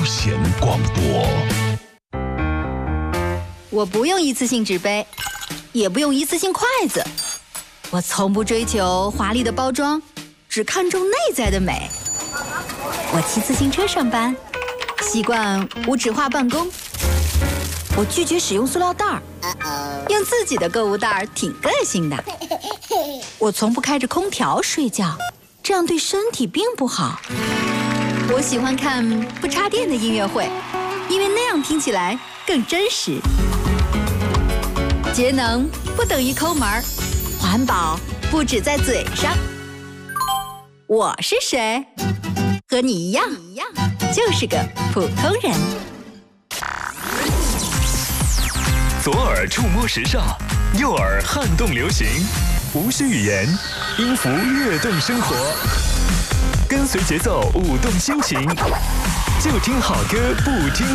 闲广播。 我不用一次性纸杯，也不用一次性筷子，我从不追求华丽的包装，只看重内在的美。我骑自行车上班，习惯无纸化办公。我拒绝使用塑料袋儿，用自己的购物袋儿挺个性的。我从不开着空调睡觉，这样对身体并不好。我喜欢看不插电的音乐会，因为那样听起来更真实。节能不等于抠门儿，环保不只在嘴上。我是谁？和你一样，就是个普通人。 左耳触摸时尚，右耳撼动流行，无需语言，音符跃动生活，跟随节奏舞动心情，就听好歌不听